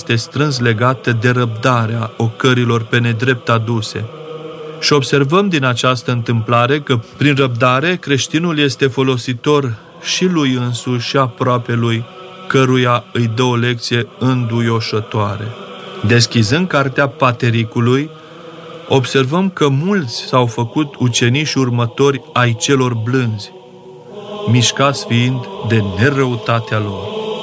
este strâns legată de răbdarea ocărilor pe nedrept aduse. Și observăm din această întâmplare că, prin răbdare, creștinul este folositor și lui însuși și aproape lui, căruia îi dă o lecție înduioșătoare. Deschizând cartea Patericului, observăm că mulți s-au făcut uceniși următori ai celor blânzi, mișcați fiind de nerăutatea lor.